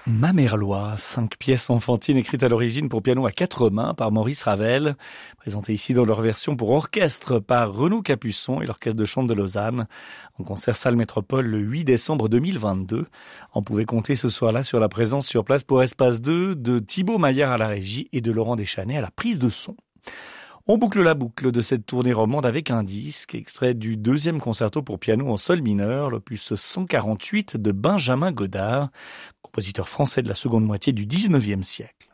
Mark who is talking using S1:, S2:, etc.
S1: Mamerlois, 5 pièces enfantines écrites à l'origine pour piano à 4 mains par Maurice Ravel, présentées ici dans leur version pour orchestre par Renaud Capuçon et l'Orchestre de Chambre de Lausanne, en concert salle Métropole le 8 décembre 2022. On pouvait compter ce soir-là sur la présence sur place pour Espace 2 de Thibaut Maillard à la régie et de Laurent Deschanais à la prise de son. On boucle la boucle de cette tournée romande avec un disque, extrait du 2e concerto pour piano en sol mineur, l'opus 148 de Benjamin Godard, compositeur français de la seconde moitié du 19e siècle.